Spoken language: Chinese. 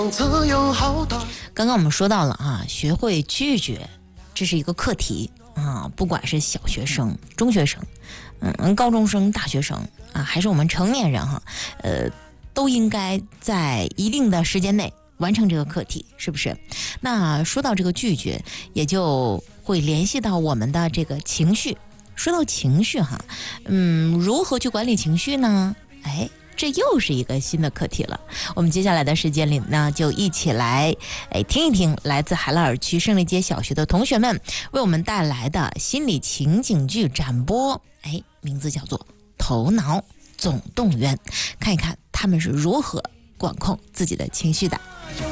刚刚我们说到了啊，学会拒绝，这是一个课题啊，不管是小学生、中学生、高中生、大学生啊，还是我们成年人哈，都应该在一定的时间内完成这个课题，是不是？那说到这个拒绝，也就会联系到我们的这个情绪。说到情绪哈，如何去管理情绪呢？这又是一个新的课题了。我们接下来的时间里呢，就一起来听一听来自海拉尔区胜利街小学的同学们为我们带来的心理情景剧展播，名字叫做《头脑总动员》，看一看他们是如何管控自己的情绪的。